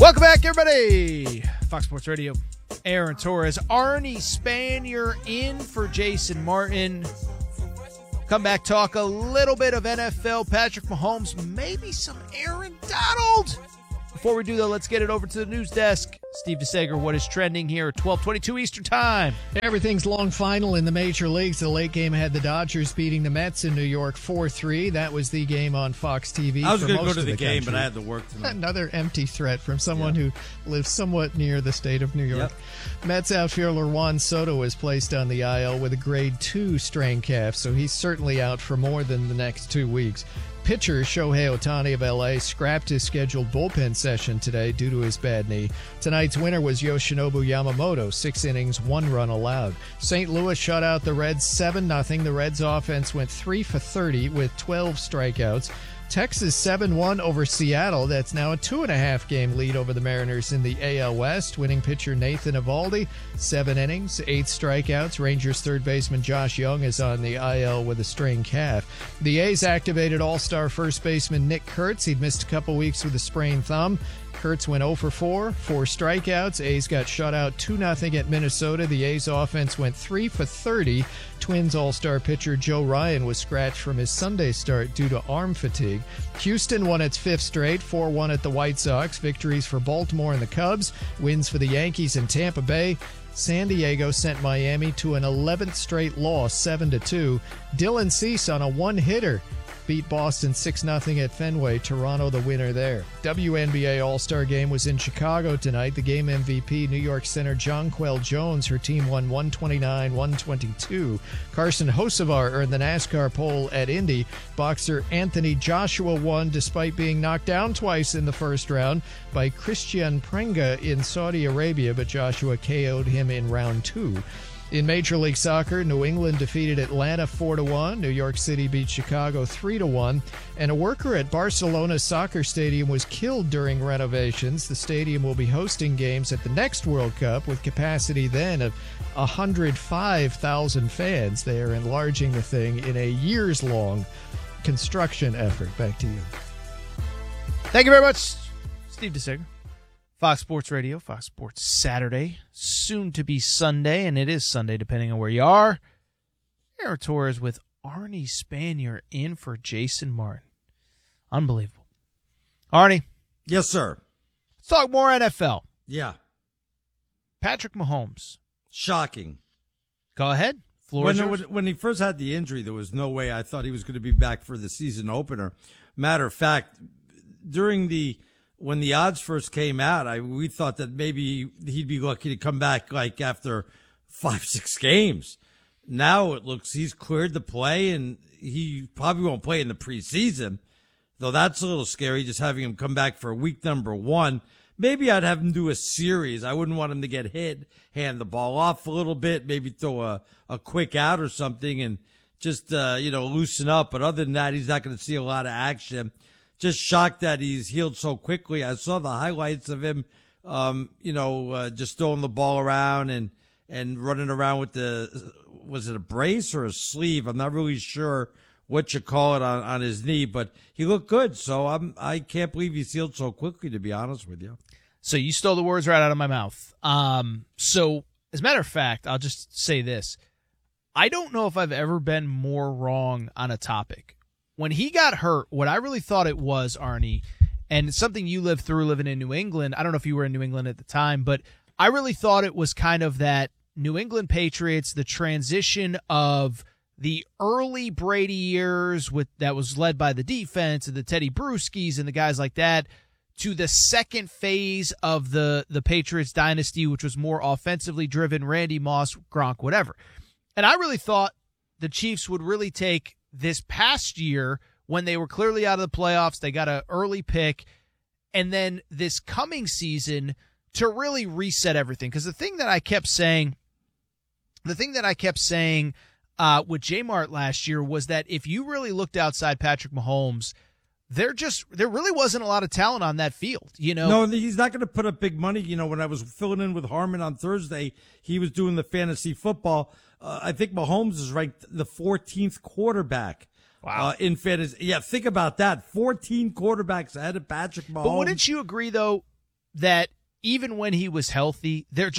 Welcome back, everybody. Fox Sports Radio. Aaron Torres, Arnie Spanier in for Jason Martin. Come back, talk a little bit of NFL, Patrick Mahomes, maybe some Aaron Donald. Before we do, though, let's get it over to the news desk. Steve DeSager, what is trending here at 12:22 Eastern Time? Everything's long final in the major leagues. The late game had the Dodgers beating the Mets in New York 4-3. That was the game on Fox TV. I was going to go to the game, but I had to work tonight. Another empty threat from someone who lives somewhat near the state of New York. Mets outfielder Juan Soto was placed on the IL with a grade 2 strained calf, so he's certainly out for more than the next 2 weeks. Pitcher Shohei Ohtani of L.A. scrapped his scheduled bullpen session today due to his bad knee. Tonight's winner was Yoshinobu Yamamoto, 6 innings, 1 run allowed. St. Louis shut out the Reds 7-0. The Reds offense went 3 for 30 with 12 strikeouts. Texas 7-1 over Seattle. That's now a 2.5-game lead over the Mariners in the AL West. Winning pitcher Nathan Eovaldi, 7 innings, 8 strikeouts. Rangers third baseman Josh Young is on the IL with a strained calf. The A's activated all-star first baseman Nick Kurtz. He'd missed a couple weeks with a sprained thumb. Kurtz went 0 for 4 strikeouts. A's got shut out 2-0 at Minnesota. The A's offense went 3 for 30. Twins all-star pitcher Joe Ryan was scratched from his Sunday start due to arm fatigue. Houston won its 5th straight, 4-1 at the White Sox. Victories for Baltimore and the Cubs. Wins for the Yankees and Tampa Bay. San Diego sent Miami to an 11th straight loss, 7-2. Dylan Cease on a one-hitter beat Boston 6-0 at Fenway. Toronto the winner there. WNBA All-Star Game was in Chicago tonight. The game MVP, New York center Jonquel Jones. Her team won 129-122. Carson Hocevar earned the NASCAR pole at Indy. Boxer Anthony Joshua won despite being knocked down twice in the first round by Christian Prenga in Saudi Arabia, but Joshua KO'd him in round 2. In Major League Soccer, New England defeated Atlanta 4-1. New York City beat Chicago 3-1. And a worker at Barcelona's soccer stadium was killed during renovations. The stadium will be hosting games at the next World Cup with capacity then of 105,000 fans. They are enlarging the thing in a years-long construction effort. Back to you. Thank you very much, Steve DeSager. Fox Sports Radio, Fox Sports Saturday, soon to be Sunday, and it is Sunday depending on where you are. Aaron Torres with Arnie Spanier in for Jason Martin. Unbelievable. Arnie. Yes, sir. Let's talk more NFL. Yeah. Patrick Mahomes. Shocking. Go ahead. Floor is yours. When he first had the injury, there was no way I thought he was going to be back for the season opener. Matter of fact, when the odds first came out, we thought that maybe he'd be lucky to come back like after 5-6 games. Now it looks he's cleared to play, and he probably won't play in the preseason, though that's a little scary just having him come back for week number 1. Maybe I'd have him do a series. I wouldn't want him to get hit, hand the ball off a little bit, maybe throw a quick out or something and just, loosen up. But other than that, he's not going to see a lot of action. Just shocked that he's healed so quickly. I saw the highlights of him, just throwing the ball around and running around with was it a brace or a sleeve? I'm not really sure what you call it on his knee, but he looked good. So I can't believe he's healed so quickly, to be honest with you. So you stole the words right out of my mouth. So as a matter of fact, I'll just say this. I don't know if I've ever been more wrong on a topic. When he got hurt, what I really thought it was, Arnie, and it's something you lived through living in New England. I don't know if you were in New England at the time, but I really thought it was kind of that New England Patriots, the transition of the early Brady years that was led by the defense and the Teddy Bruschies and the guys like that, to the second phase of the Patriots dynasty, which was more offensively driven, Randy Moss, Gronk, whatever. And I really thought the Chiefs would really take this past year when they were clearly out of the playoffs, they got an early pick, and then this coming season to really reset everything. Because the thing that I kept saying with J-Mart last year was that if you really looked outside Patrick Mahomes, there really wasn't a lot of talent on that field, No, he's not going to put up big money. When I was filling in with Harmon on Thursday, he was doing the fantasy football. I think Mahomes is ranked the 14th quarterback. Wow. In fantasy. Yeah, think about that. 14 quarterbacks ahead of Patrick Mahomes. But wouldn't you agree, though, that even when he was healthy, there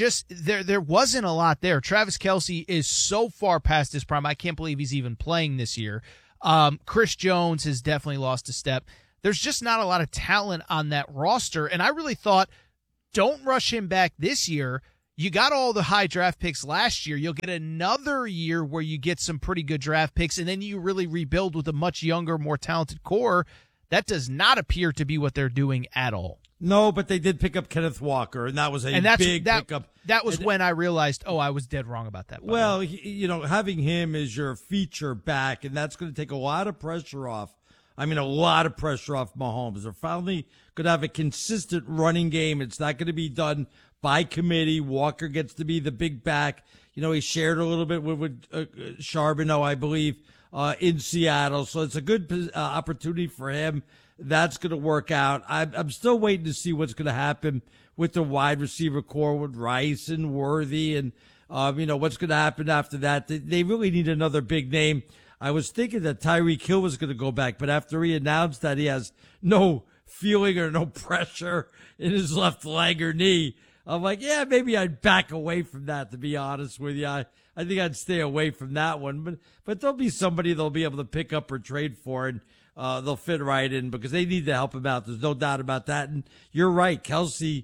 wasn't a lot there. Travis Kelce is so far past his prime. I can't believe he's even playing this year. Chris Jones has definitely lost a step. There's just not a lot of talent on that roster, and I really thought, don't rush him back this year. You got all the high draft picks last year. You'll get another year where you get some pretty good draft picks, and then you really rebuild with a much younger, more talented core. That does not appear to be what they're doing at all. No, but they did pick up Kenneth Walker, and that was a big pickup. That was when I realized, I was dead wrong about that. Well, having him as your feature back, and that's going to take a lot of pressure off. I mean, a lot of pressure off Mahomes. They're finally going to have a consistent running game. It's not going to be done by committee. Walker gets to be the big back. He shared a little bit with Charbonneau, I believe, in Seattle. So it's a good opportunity for him. That's going to work out. I'm still waiting to see what's going to happen with the wide receiver core with Rice and Worthy and, what's going to happen after that. They really need another big name. I was thinking that Tyreek Hill was going to go back, but after he announced that he has no feeling or no pressure in his left leg or knee, I'm like, yeah, maybe I'd back away from that, to be honest with you. I think I'd stay away from that one. But there'll be somebody they'll be able to pick up or trade for, and they'll fit right in because they need to help him out. There's no doubt about that. And you're right, Kelce.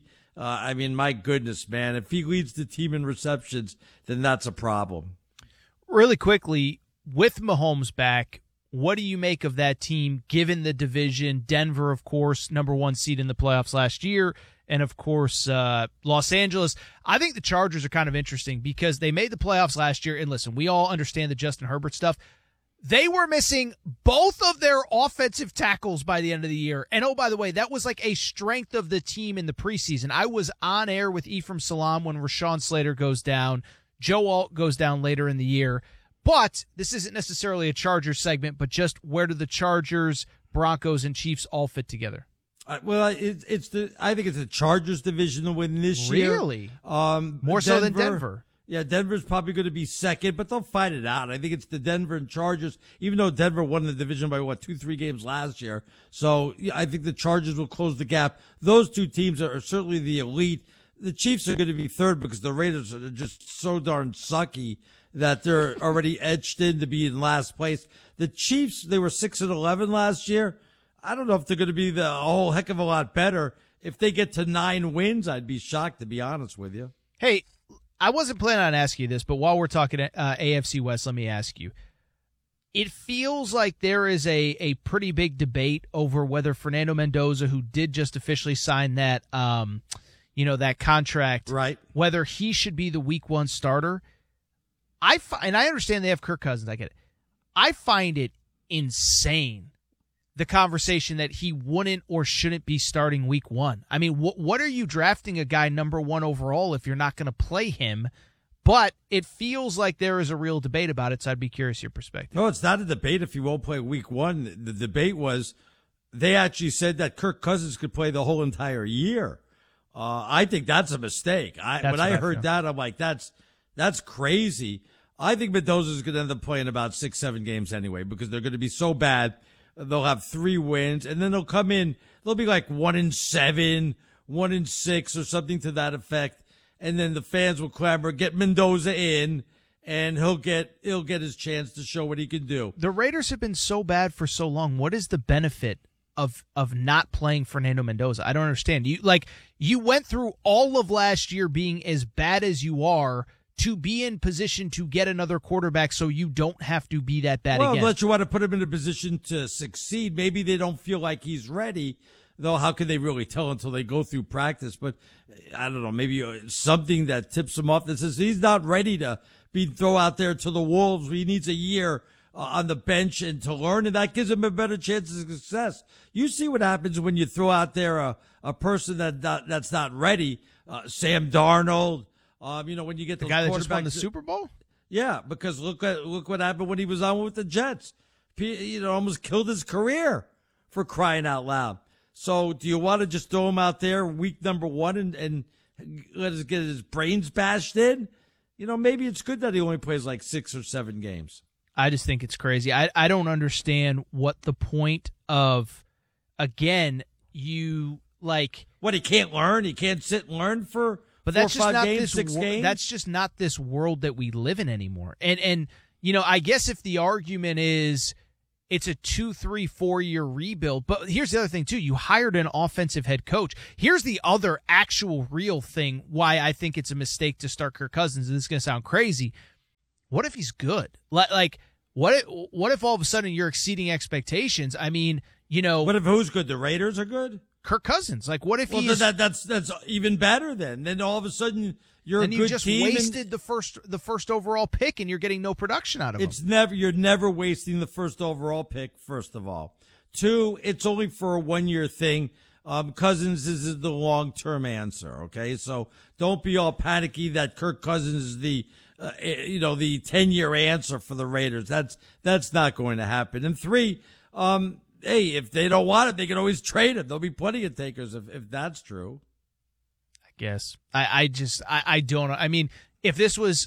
My goodness, man, if he leads the team in receptions, then that's a problem. Really quickly, with Mahomes back, what do you make of that team given the division? Denver, of course, number 1 seed in the playoffs last year. And, of course, Los Angeles. I think the Chargers are kind of interesting because they made the playoffs last year. And listen, we all understand the Justin Herbert stuff. They were missing both of their offensive tackles by the end of the year. And, oh, by the way, that was like a strength of the team in the preseason. I was on air with Ephraim Salaam when Rashawn Slater goes down. Joe Alt goes down later in the year. But this isn't necessarily a Chargers segment, but just where do the Chargers, Broncos, and Chiefs all fit together? I think it's the Chargers division to win this year. Really? More so than Denver. Yeah, Denver's probably going to be second, but they'll fight it out. I think it's the Denver and Chargers, even though Denver won the division by 2-3 games last year. So yeah, I think the Chargers will close the gap. Those two teams are certainly the elite. The Chiefs are going to be third because the Raiders are just so darn sucky that they're already etched in to be in last place. The Chiefs, they were 6-11 last year. I don't know if they're going to be a whole heck of a lot better. If they get to 9 wins, I'd be shocked, to be honest with you. Hey, I wasn't planning on asking you this, but while we're talking AFC West, let me ask you. It feels like there is a pretty big debate over whether Fernando Mendoza, who did just officially sign that that contract, right, whether he should be the week 1 starter. And I understand they have Kirk Cousins. I get it. I find it insane, the conversation that he wouldn't or shouldn't be starting week 1. I mean, what are you drafting a guy number 1 overall if you're not going to play him? But it feels like there is a real debate about it, so I'd be curious your perspective. No, it's not a debate if he won't play week 1. The debate was they actually said that Kirk Cousins could play the whole entire year. I think that's a mistake. When I heard that, I'm like, that's crazy. I think Mendoza's going to end up playing about 6-7 games anyway because they're going to be so bad. They'll have 3 wins, and then they'll come in. They'll be like 1-7, 1-6, or something to that effect. And then the fans will clamor, get Mendoza in, and he'll get his chance to show what he can do. The Raiders have been so bad for so long. What is the benefit of not playing Fernando Mendoza? I don't understand. You went through all of last year being as bad as you are to be in position to get another quarterback so you don't have to be that bad again. Unless you want to put him in a position to succeed. Maybe they don't feel like he's ready, though how can they really tell until they go through practice? But I don't know, maybe something that tips him off that says he's not ready to be thrown out there to the wolves. He needs a year on the bench and to learn, and that gives him a better chance of success. You see what happens when you throw out there a person that's not ready. Sam Darnold. When you get the guy that just won the Super Bowl? Yeah, because look what happened when he was on with the Jets. Almost killed his career, for crying out loud. So do you want to just throw him out there week number 1 and let us get his brains bashed in? Maybe it's good that he only plays like 6 or 7 games. I just think it's crazy. I don't understand what the point of, again, you Like, what, he can't learn? He can't sit and learn for but 4 that's or just 5 not games, this 6 games? That's just not this world that we live in anymore. And you know, I guess if the argument is it's a 2, 3, 4 year rebuild, but here's the other thing too. You hired an offensive head coach. Here's the other actual real thing why I think it's a mistake to start Kirk Cousins. This is going to sound crazy. What if he's good? Like, what if all of a sudden you're exceeding expectations? I mean, you know, What if who's good? The Raiders are good? Kirk Cousins. Like, what if Well, that's even better then. Then all of a sudden you're a and good you just team. wasted the first overall pick, and you're getting no production out of him. You're never wasting the first overall pick, first of all. 2, it's only for a 1-year thing. Cousins is the long-term answer, okay? So don't be all panicky that Kirk Cousins is the 10-year answer for the Raiders. That's not going to happen. And 3, hey, if they don't want it, they can always trade him. There'll be plenty of takers if that's true. I guess. I don't know. I mean, if this was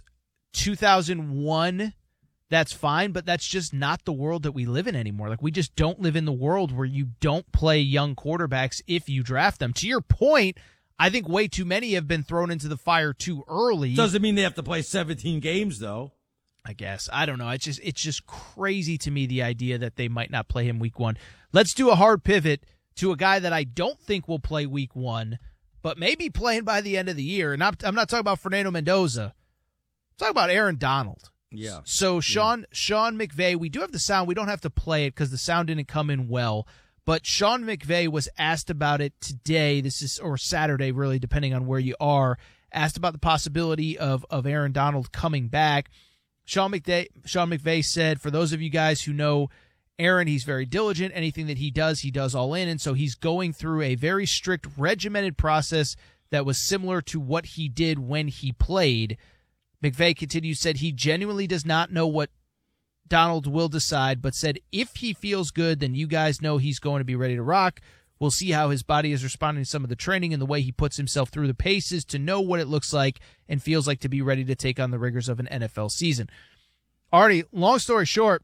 2001, that's fine, but that's just not the world that we live in anymore. Like, we just don't live in the world where you don't play young quarterbacks if you draft them. To your point, I think way too many have been thrown into the fire too early. Doesn't mean they have to play 17 games, though. I guess. I don't know. It's just crazy to me, the idea that they might not play him week 1. Let's do a hard pivot to a guy that I don't think will play week 1, but maybe playing by the end of the year. And I'm not talking about Fernando Mendoza. I'm talking about Aaron Donald. Yeah. So Sean McVay, we do have the sound. We don't have to play it because the sound didn't come in well. But Sean McVay was asked about it today. Or Saturday, really, depending on where you are. Asked about the possibility of Aaron Donald coming back. Sean McVay said, for those of you guys who know Aaron, he's very diligent. Anything that he does all in. And so he's going through a very strict, regimented process that was similar to what he did when he played. McVay continued, said he genuinely does not know what Donald will decide, but said if he feels good, then you guys know he's going to be ready to rock. We'll see how his body is responding to some of the training and the way he puts himself through the paces to know what it looks like and feels like to be ready to take on the rigors of an NFL season. Artie, long story short,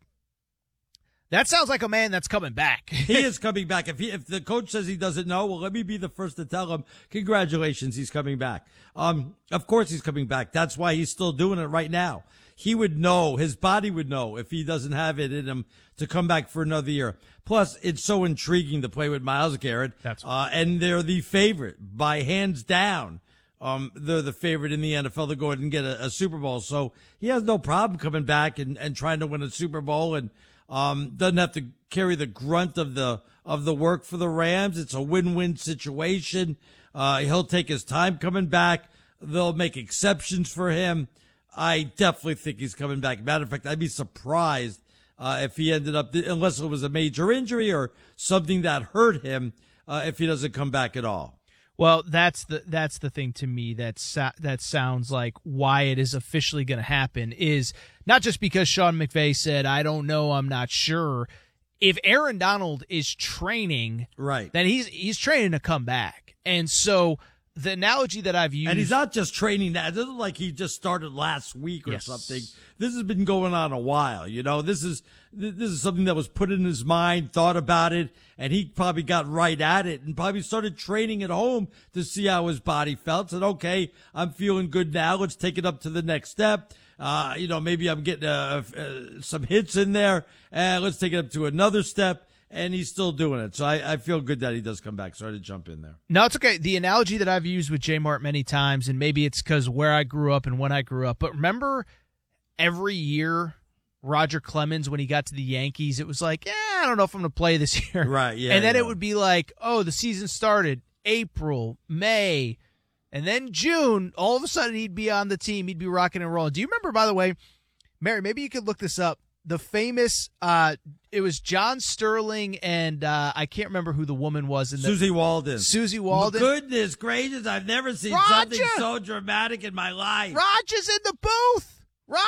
that sounds like a man that's coming back. He is coming back. If the coach says he doesn't know, well, let me be the first to tell him, congratulations, he's coming back. Of course he's coming back. That's why he's still doing it right now. He would know, his body would know if he doesn't have it in him to come back for another year. Plus, it's so intriguing to play with Myles Garrett. And they're the favorite by hands down. They're the favorite in the NFL to go ahead and get a Super Bowl. So he has no problem coming back and trying to win a Super Bowl and doesn't have to carry the grunt of the work for the Rams. It's a win-win situation. He'll take his time coming back. They'll make exceptions for him. I definitely think he's coming back. Matter of fact, I'd be surprised if he ended up, unless it was a major injury or something that hurt him, if he doesn't come back at all. Well, that's the thing to me that sounds like why it is officially going to happen is not just because Sean McVay said, I don't know, I'm not sure. If Aaron Donald is training, right, then he's training to come back. And so the analogy that I've used, and he's not just training that. It isn't like he just started last week or something. This has been going on a while. You know, this is something that was put in his mind, thought about it, and he probably got right at it and probably started training at home to see how his body felt. Said, okay, I'm feeling good now. Let's take it up to the next step. Maybe I'm getting some hits in there, and let's take it up to another step. And he's still doing it. So I feel good that he does come back. Sorry to jump in there. No, it's okay. The analogy that I've used with J Mart many times, and maybe it's because where I grew up and when I grew up, but remember every year Roger Clemens, when he got to the Yankees, it was like, I don't know if I'm going to play this year. Right, yeah. And then it would be like, the season started April, May, and then June. All of a sudden he'd be on the team. He'd be rocking and rolling. Do you remember, by the way, Mary, maybe you could look this up. The famous, it was John Sterling and I can't remember who the woman was. Susie Walden. Susie Walden. Goodness gracious, I've never seen something so dramatic in my life. Roger's in the booth.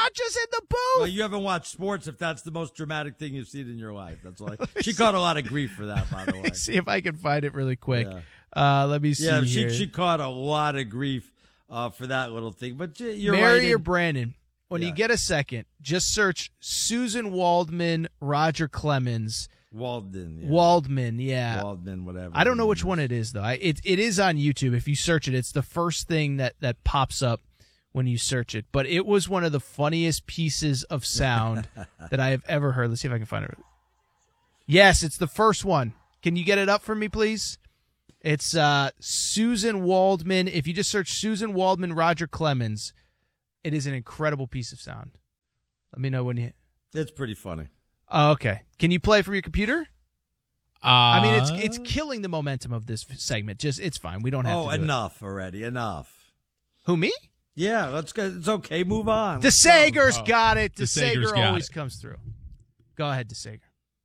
Well, you haven't watched sports if that's the most dramatic thing you've seen in your life. That's why she caught a lot of grief for that, by the way. See if I can find it really quick. Yeah. Let me see. Yeah, here. she caught a lot of grief for that little thing. But you're Mary right. or Brandon. When you get a second, just search Susan Waldman, Roger Clemens. Waldman, yeah. Waldman, whatever. I don't know which one it is, though. It is on YouTube. If you search it, it's the first thing that pops up when you search it. But it was one of the funniest pieces of sound that I have ever heard. Let's see if I can find it. Yes, it's the first one. Can you get it up for me, please? It's Susan Waldman. If you just search Susan Waldman, Roger Clemens, it is an incredible piece of sound. Let me know when you... It's pretty funny. Oh, okay. Can you play from your computer? I mean, it's killing the momentum of this segment. It's fine. We don't have to do enough already. Enough. Who, me? Yeah, let's go. It's okay. Move on. DeSager's got it. DeSager's DeSager always comes through. Go ahead, DeSager.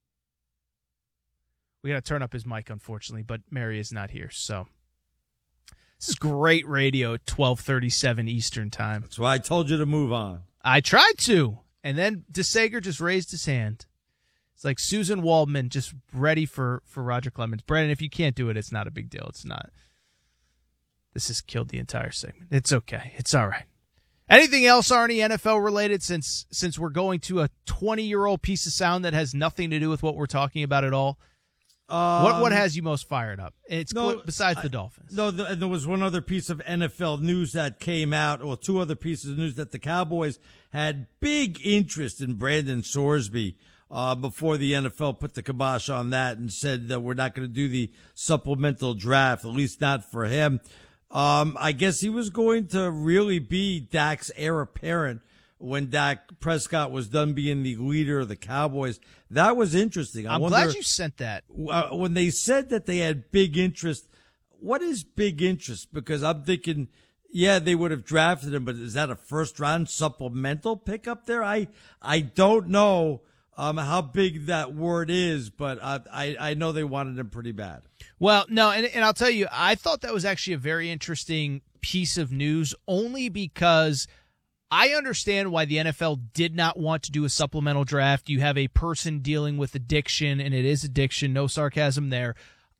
We got to turn up his mic, unfortunately, but Mary is not here, so this is great radio at 12:37 Eastern time. That's why I told you to move on. I tried to, and then DeSager just raised his hand. It's like Susan Waldman just ready for Roger Clemens. Brandon, if you can't do it, it's not a big deal. It's not. This has killed the entire segment. It's okay. It's all right. Anything else, Arnie, NFL related, since we're going to a 20-year-old piece of sound that has nothing to do with what we're talking about at all? What has you most fired up? It's besides the Dolphins. No, there was one other piece of NFL news that came out, or two other pieces of news, that the Cowboys had big interest in Brandon Sorsby before the NFL put the kibosh on that and said that we're not going to do the supplemental draft, at least not for him. I guess he was going to really be Dak's heir apparent when Dak Prescott was done being the leader of the Cowboys. That was interesting. I'm glad you sent that. When they said that they had big interest, what is big interest? Because I'm thinking, yeah, they would have drafted him, but is that a first-round supplemental pick up there? I don't know how big that word is, but I know they wanted him pretty bad. Well, no, and I'll tell you, I thought that was actually a very interesting piece of news, only because I understand why the NFL did not want to do a supplemental draft. You have a person dealing with addiction, and it is addiction, no sarcasm there.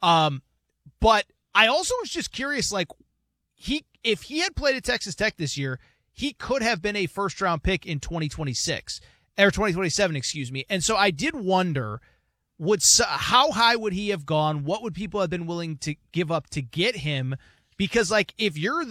But I also was just curious, like, if he had played at Texas Tech this year, he could have been a first-round pick in 2026, or 2027, excuse me. And so I did wonder, how high would he have gone? What would people have been willing to give up to get him? Because, like, if you're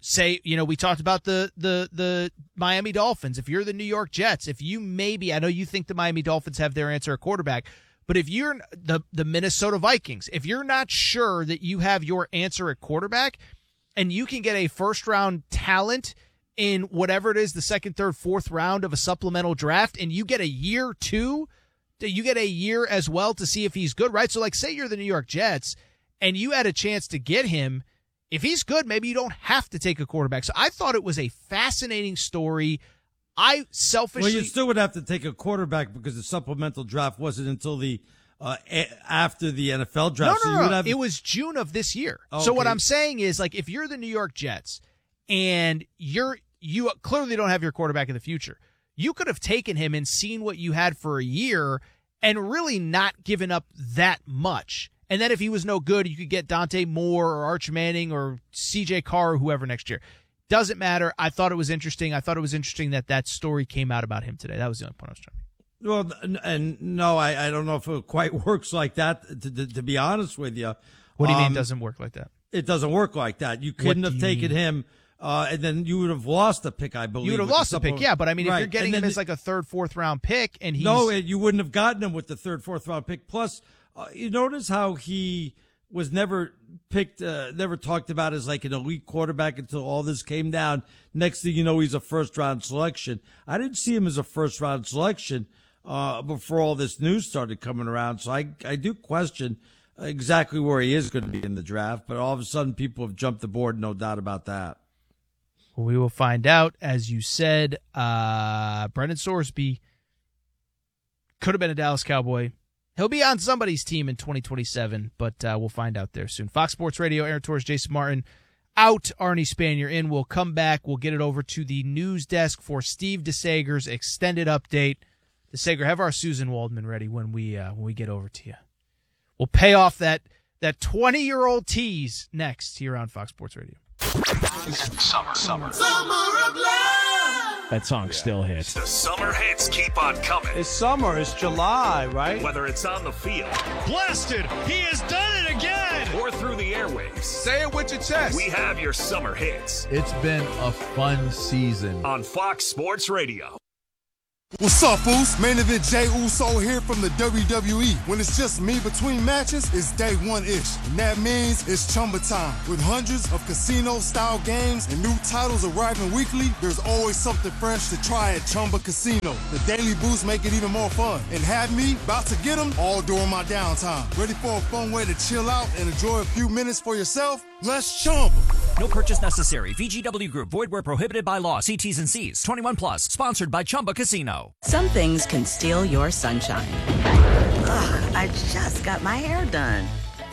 we talked about the Miami Dolphins. If you're the New York Jets, I know you think the Miami Dolphins have their answer at quarterback, but if you're the Minnesota Vikings, if you're not sure that you have your answer at quarterback and you can get a first-round talent in whatever it is, the second, third, fourth round of a supplemental draft, and you get a year too, you get a year as well to see if he's good, right? So, like, say you're the New York Jets and you had a chance to get him. If he's good, maybe you don't have to take a quarterback. So I thought it was a fascinating story. Well, you still would have to take a quarterback because the supplemental draft wasn't until the after the NFL draft. No. It was June of this year. Okay. So what I'm saying is, like, if you're the New York Jets and you clearly don't have your quarterback in the future, you could have taken him and seen what you had for a year and really not given up that much. And then if he was no good, you could get Dante Moore or Arch Manning or C.J. Carr or whoever next year. Doesn't matter. I thought it was interesting. I thought it was interesting that story came out about him today. That was the only point I was trying to make. Well, and no, I don't know if it quite works like that, to be honest with you. What do you mean it doesn't work like that? It doesn't work like that. You couldn't have taken him, and then you would have lost the pick, I believe. You would have lost the pick, yeah. But, I mean, if you're getting him as like a third, fourth round pick, and he's... No, you wouldn't have gotten him with the third, fourth round pick. Plus, you notice how he was never picked, never talked about as like an elite quarterback until all this came down. Next thing you know, he's a first-round selection. I didn't see him as a first-round selection before all this news started coming around. So I do question exactly where he is going to be in the draft. But all of a sudden, people have jumped the board, no doubt about that. Well, we will find out. As you said, Brendan Sorsby could have been a Dallas Cowboy. He'll be on somebody's team in 2027, but we'll find out there soon. Fox Sports Radio, Aaron Torres, Jason Martin, out. Arnie Spanier in. We'll come back. We'll get it over to the news desk for Steve DeSager's extended update. DeSager, have our Susan Waldman ready when we get over to you. We'll pay off that 20-year-old tease next here on Fox Sports Radio. Summer of love. that song still hits. The summer hits keep on coming. It's summer. It's July, right? Whether it's on the field. Blasted! He has done it again! Or through the airwaves. Say it with your chest. We have your summer hits. It's been a fun season. On Fox Sports Radio. What's up, Foos? Main event Jey Uso here from the WWE. When it's just me between matches, it's day one-ish. And that means it's Chumba time. With hundreds of casino-style games and new titles arriving weekly, there's always something fresh to try at Chumba Casino. The daily boosts make it even more fun. And have me about to get them all during my downtime. Ready for a fun way to chill out and enjoy a few minutes for yourself? Let's Chumba. No purchase necessary. VGW Group. Void where prohibited by law. See T's and C's. 21 plus. Sponsored by Chumba Casino. Some things can steal your sunshine. Ugh, I just got my hair done.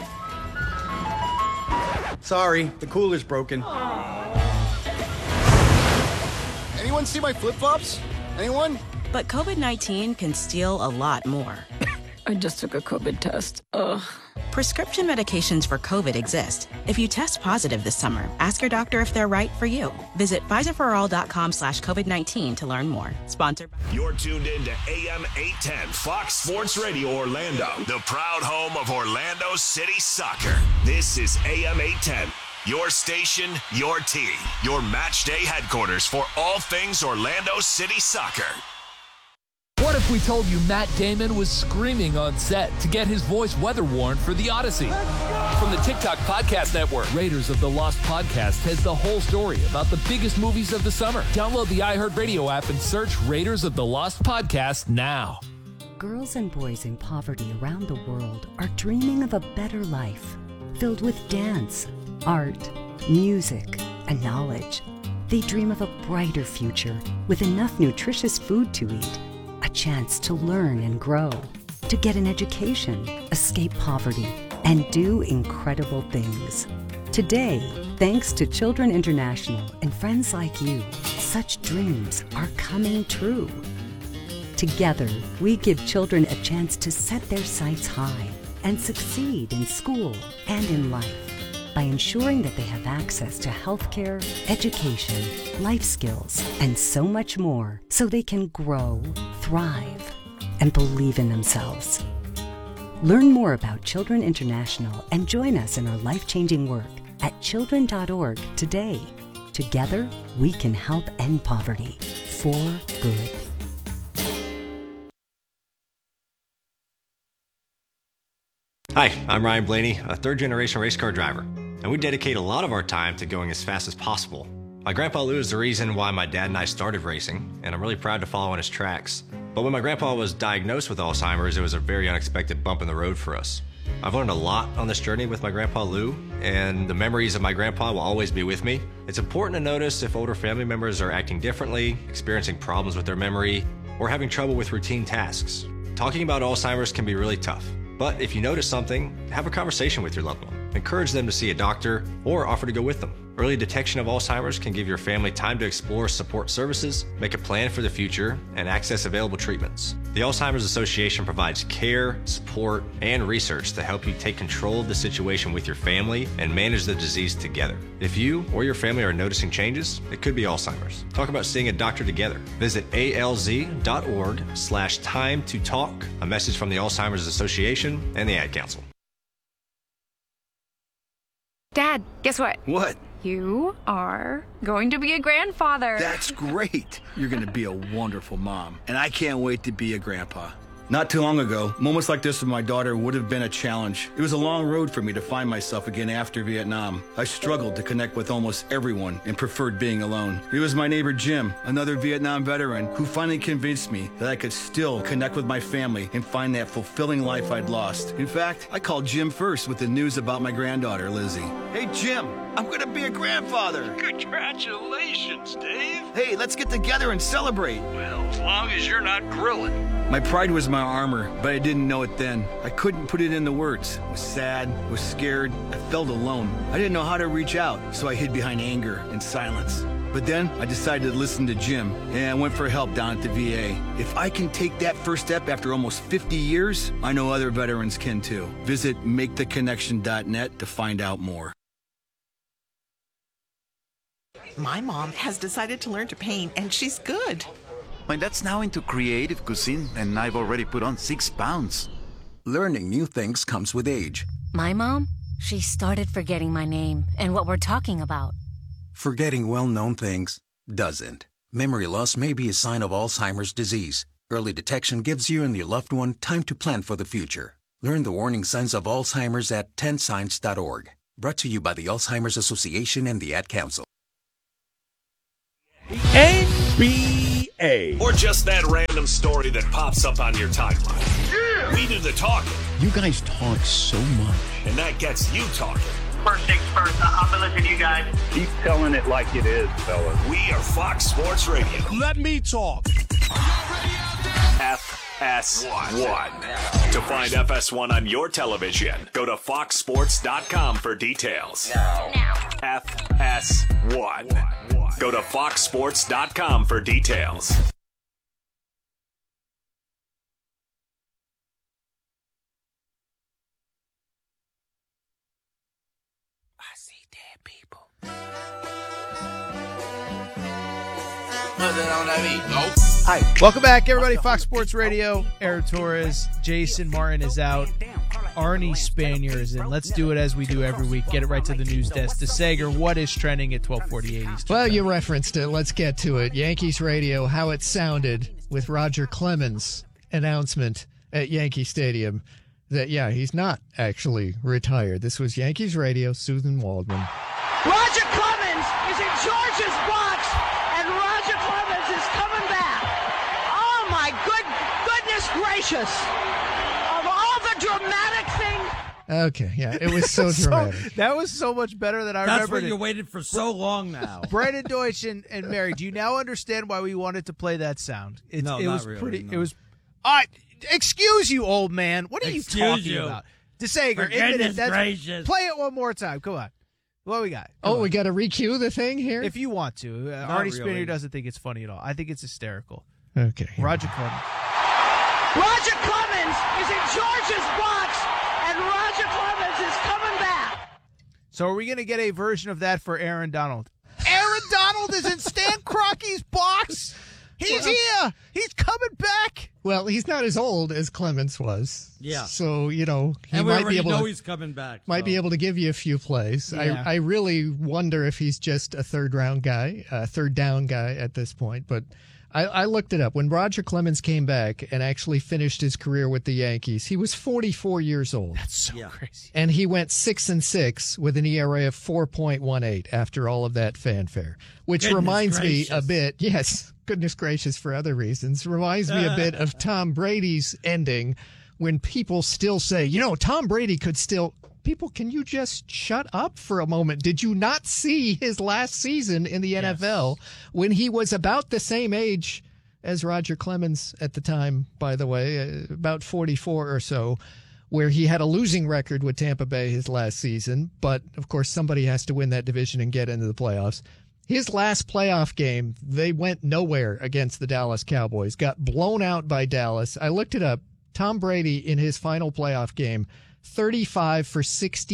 Sorry, the cooler's broken. Anyone see my flip-flops? Anyone? But COVID-19 can steal a lot more. I just took a COVID test. Ugh. Prescription medications for COVID exist. If you test positive this summer, ask your doctor if they're right for you. Visit PfizerForAll.com/COVID-19 to learn more. Sponsored by... You're tuned in to AM 810 Fox Sports Radio Orlando, the proud home of Orlando City Soccer. This is AM 810. Your station, your team, your match day headquarters for all things Orlando City Soccer. What if we told you Matt Damon was screaming on set to get his voice weather-worn for The Odyssey? From the TikTok Podcast Network, Raiders of the Lost Podcast has the whole story about the biggest movies of the summer. Download the iHeartRadio app and search Raiders of the Lost Podcast now. Girls and boys in poverty around the world are dreaming of a better life, filled with dance, art, music, and knowledge. They dream of a brighter future with enough nutritious food to eat, a chance to learn and grow, to get an education, escape poverty, and do incredible things. Today, thanks to Children International and friends like you, such dreams are coming true. Together, we give children a chance to set their sights high and succeed in school and in life by ensuring that they have access to healthcare, education, life skills, and so much more so they can grow, thrive, and believe in themselves. Learn more about Children International and join us in our life-changing work at children.org today. Together, we can help end poverty for good. Hi, I'm Ryan Blaney, a third-generation race car driver, and we dedicate a lot of our time to going as fast as possible. My grandpa Lou is the reason why my dad and I started racing, and I'm really proud to follow in his tracks. But when my grandpa was diagnosed with Alzheimer's, it was a very unexpected bump in the road for us. I've learned a lot on this journey with my grandpa Lou, and the memories of my grandpa will always be with me. It's important to notice if older family members are acting differently, experiencing problems with their memory, or having trouble with routine tasks. Talking about Alzheimer's can be really tough. But if you notice something, have a conversation with your loved one. Encourage them to see a doctor or offer to go with them. Early detection of Alzheimer's can give your family time to explore support services, make a plan for the future, and access available treatments. The Alzheimer's Association provides care, support, and research to help you take control of the situation with your family and manage the disease together. If you or your family are noticing changes, it could be Alzheimer's. Talk about seeing a doctor together. Visit alz.org/time to talk. A message from the Alzheimer's Association and the Ad Council. Dad, guess what? What? You are going to be a grandfather. That's great. You're going to be a wonderful mom. And I can't wait to be a grandpa. Not too long ago, moments like this with my daughter would have been a challenge. It was a long road for me to find myself again after Vietnam. I struggled to connect with almost everyone and preferred being alone. It was my neighbor Jim, another Vietnam veteran, who finally convinced me that I could still connect with my family and find that fulfilling life I'd lost. In fact, I called Jim first with the news about my granddaughter, Lizzie. Hey, Jim, I'm going to be a grandfather. Congratulations, Dave. Hey, let's get together and celebrate. Well, as long as you're not grilling. My pride was my armor, but I didn't know it then. I couldn't put it into words. I was sad, I was scared, I felt alone. I didn't know how to reach out, so I hid behind anger and silence. But then I decided to listen to Jim, and I went for help down at the VA. If I can take that first step after almost 50 years, I know other veterans can too. Visit maketheconnection.net to find out more. My mom has decided to learn to paint, and she's good. My dad's now into creative cuisine, and I've already put on 6 pounds. Learning new things comes with age. My mom, she started forgetting my name and what we're talking about. Forgetting well-known things doesn't. Memory loss may be a sign of Alzheimer's disease. Early detection gives you and your loved one time to plan for the future. Learn the warning signs of Alzheimer's at 10signs.org. Brought to you by the Alzheimer's Association and the Ad Council. NBA. Or just that random story that pops up on your timeline. Yeah. We do the talking. You guys talk so much. And that gets you talking. First things first, I'll be listening to you guys. Keep telling it like it is, fellas. We are Fox Sports Radio. Let me talk. FS1. To find FS1 on your television, go to foxsports.com for details. Now. FS1. Go to foxsports.com for details. I see dead people. Hi. Welcome back, everybody. Fox Sports Radio. Aaron Torres, Jason Martin is out. Arnie Spanier is in. Let's do it as we do every week. Get it right to the news desk. DeSager, what is trending at 12:48 Eastern? Well, you referenced it. Let's get to it. Yankees radio, how it sounded with Roger Clemens' announcement at Yankee Stadium that, yeah, he's not actually retired. This was Yankees radio, Susan Waldman. Roger Clemens is in George's box, and Roger Clemens is coming back. Oh, my goodness gracious. Of all the dramatic things. Okay, yeah, it was so dramatic. That was so much better than I remember. That's what you waited for so long now. Brandon Deutsch and Mary, do you now understand why we wanted to play that sound? No, it not was really, pretty. no. It was. Excuse you, old man. What are you talking about? DeSager, admit it. Gracious. Play it one more time. Come on. What we got? We got to re-cue the thing here? If you want to. Arnie Spanier doesn't think it's funny at all. I think it's hysterical. Okay. Roger Clemens. Roger Clemens is in George's box, and Roger Clemens is coming back. So are we going to get a version of that for Aaron Donald? Aaron Donald is in Stan Kroenke's box. He's here. He's coming back. Well, he's not as old as Clemens was. Yeah. So, he and we might already be able know to, he's coming back. Might be able to give you a few plays. Yeah. I really wonder if he's just a third down guy at this point. But I looked it up. When Roger Clemens came back and actually finished his career with the Yankees, he was 44 years old. That's so crazy. And he went 6-6 with an ERA of 4.18 after all of that fanfare, which reminds me a bit. Yes. Goodness gracious, for other reasons. Reminds me a bit of Tom Brady's ending when people still say, Tom Brady could still. People, can you just shut up for a moment? Did you not see his last season in the NFL when he was about the same age as Roger Clemens at the time, by the way, about 44 or so, where he had a losing record with Tampa Bay his last season. But, of course, somebody has to win that division and get into the playoffs. His last playoff game, they went nowhere against the Dallas Cowboys, got blown out by Dallas. I looked it up. Tom Brady in his final playoff game, 35 for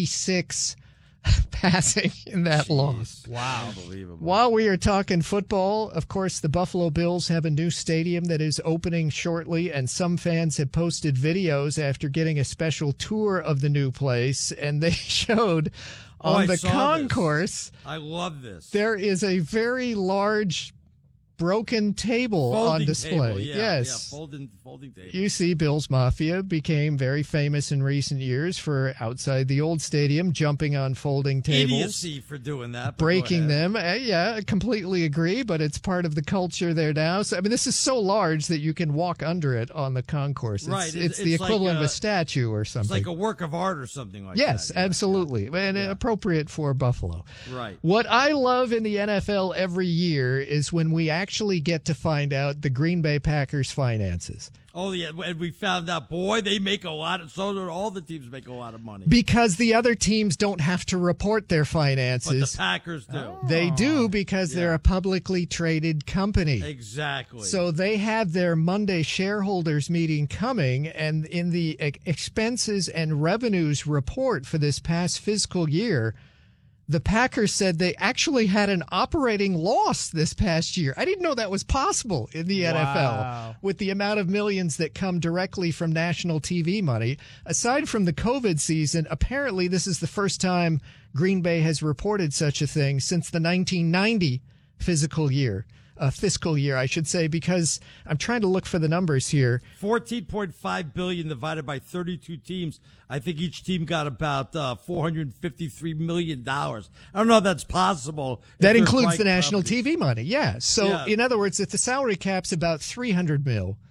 66 passing in that loss. Wow. Unbelievable. While we are talking football, of course, the Buffalo Bills have a new stadium that is opening shortly, and some fans have posted videos after getting a special tour of the new place, and they showed on the concourse. I love this. There is a very large broken table on display. Table, yeah, yes. Yeah, folding table. You see, Bills Mafia became very famous in recent years for outside the old stadium jumping on folding tables. Idiocy for doing that. Breaking them. Yeah, I completely agree, but it's part of the culture there now. So, I mean, this is so large that you can walk under it on the concourse. Right. It's the equivalent of a statue or something. It's like a work of art or something like that. Yes, absolutely. And appropriate for Buffalo. Right. What I love in the NFL every year is when we actually get to find out the Green Bay Packers' finances. Oh, yeah, and we found out, boy, they make a lot of, so do all the teams make a lot of money. Because the other teams don't have to report their finances. But the Packers do. They do because they're a publicly traded company. Exactly. So they have their Monday shareholders meeting coming, and in the expenses and revenues report for this past fiscal year, the Packers said they actually had an operating loss this past year. I didn't know that was possible in the NFL with the amount of millions that come directly from national TV money. Aside from the COVID season, apparently this is the first time Green Bay has reported such a thing since the 1990 fiscal year, I should say, because I'm trying to look for the numbers here. $14.5 billion divided by 32 teams. I think each team got about $453 million. I don't know if that's possible. That includes the national TV money. Yeah. So in other words, if the salary cap's about $300 million,